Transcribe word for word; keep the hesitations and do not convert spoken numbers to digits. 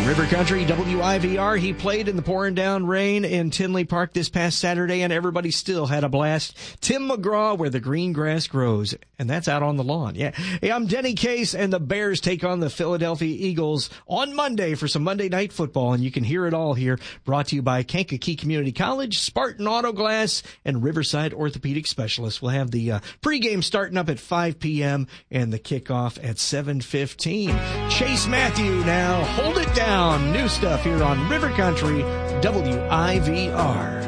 River Country, W I V R. He played in the pouring down rain in Tinley Park this past Saturday, and everybody still had a blast. Tim McGraw, Where the Green Grass Grows, and that's out on the lawn. Yeah. Hey, I'm Denny Case, and the Bears take on the Philadelphia Eagles on Monday for some Monday Night Football, and you can hear it all here. Brought to you by Kankakee Community College, Spartan Auto Glass, and Riverside Orthopedic Specialists. We'll have the uh, pregame starting up at five p.m. and the kickoff at seven fifteen. Chase Matthew now, Hold It Down. New stuff here on River Country, W I V R.